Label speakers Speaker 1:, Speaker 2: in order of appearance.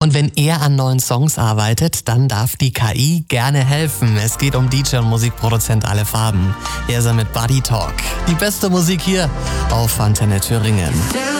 Speaker 1: Und wenn er an neuen Songs arbeitet, dann darf die KI gerne helfen. Es geht um DJ und Musikproduzent Alle Farben. Er ist mit Buddy Talk. Die beste Musik hier auf Antenne Thüringen.